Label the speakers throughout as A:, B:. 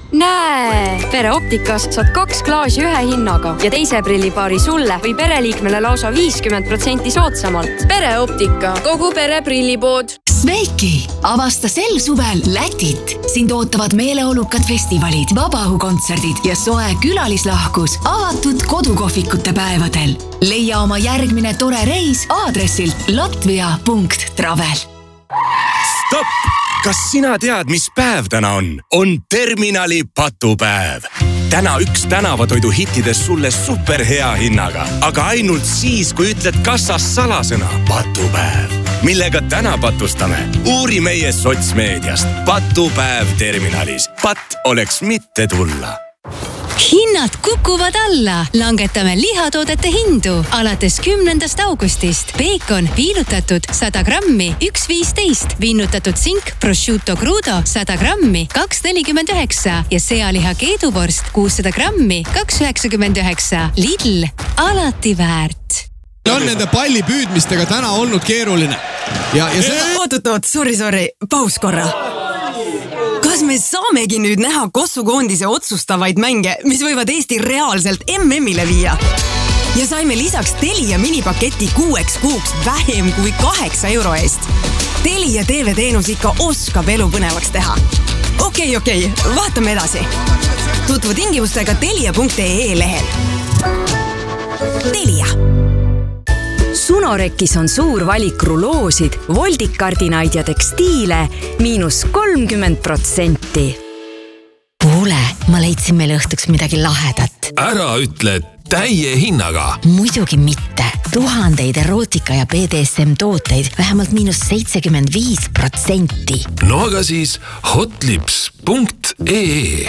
A: Näe! Pereoptikas saad 2 klaasi ühe hinnaga ja teise prillipaari sulle või pereliikmele lausa 50% soodsamalt. Pereoptika, kogu pere prillipood.
B: Sveiki! Avasta sel suvel Lätit. Sind ootavad meeleolukad festivalid, vabaõhukontserdid ja soe külalislahkus avatud kodukohvikute päevadel. Leia oma järgmine tore reis aadressilt latvia.travel.
C: Stopp! Kas sina tead, mis päev täna on? On Terminali patupäev. Täna üks tänavatoidu hittides sulle superhea hinnaga, aga ainult siis, kui ütled kassas salasõna patupäev. Millega täna patustame? Uuri meie sotsmeediast. Patupäev Terminalis. Pat oleks mitte tulla.
D: Hinnad kukuvad alla. Langetame lihatoodete hindu. Alates 10. augustist. Bacon viilutatud 100 grammi 1,15. Vinnutatud sink prosciutto crudo 100 grammi 2,49. Ja sealiha keeduvorst 600 grammi 2,99. Lidl. Alati väärt.
E: On nende palli püüdmistega täna olnud keeruline. Ja
F: Oot, sorry, paus korra. Kas me saamegi nüüd näha Kossu-koondise otsustavaid mänge, mis võivad Eesti reaalselt MM-ile viia? Ja saime lisaks Telia minipaketi 6 kuuks vähem kui 8 euro eest. Telia TV-teenus ikka oskab elu põnevaks teha. Okei, vaatame edasi. Tutvu tingimustega telia.ee lehel. Telia.
G: Sunorekis on suur valik ruloosid, voldikardinaid ja tekstiile -30%.
D: Kuule, ma leidsin meile õhtuks midagi lahedat.
H: Ära ütle täie hinnaga.
D: Muidugi mitte. Tuhandeid erootika ja BDSM tooteid vähemalt -75%.
H: No aga siis hotlips.ee.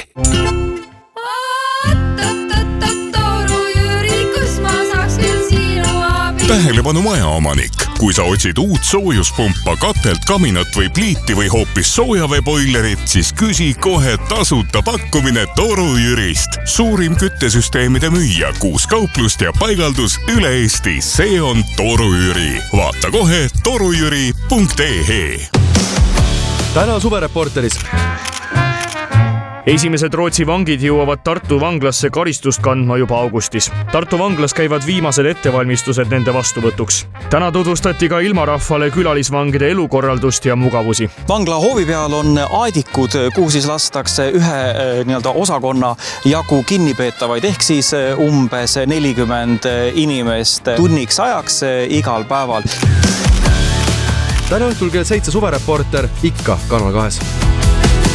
I: Tähelepanu majaomanik. Kui sa otsid uut soojuspumpa, katelt, kaminat või pliiti või hoopis soojaveeboilerit, siis küsi kohe tasuta pakkumine Toru Jürist. Suurim küttesüsteemide müüja, 6 kauplust ja paigaldus üle Eesti. See on Toru Jüri. Vaata kohe torujüri.ee.
J: Täna suvereporteris. Esimesed Rootsi vangid jõuavad Tartu vanglasse karistust kandma juba augustis. Tartu vanglas käivad viimased ettevalmistused nende vastuvõtuks. Täna tutvustati ka ilmarahvale külalisvangide elukorraldust ja mugavusi.
K: Vangla hoovi peal on aedikud, kuhu siis lastakse ühe osakonna jagu kinnipeetavaid, ehk siis umbes 40 inimest tunniks ajaks igal päeval.
J: Täna õhtul kell 7 suvereporter ikka Kanal 2.